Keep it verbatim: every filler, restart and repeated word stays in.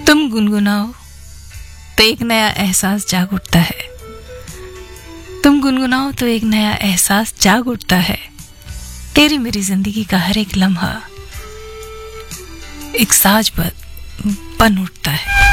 तुम गुनगुनाओ तो एक नया एहसास जाग उठता है। तुम गुनगुनाओ तो एक नया एहसास जाग उठता है। तेरी मेरी जिंदगी का हर एक लम्हा एक साज बन बन उठता है।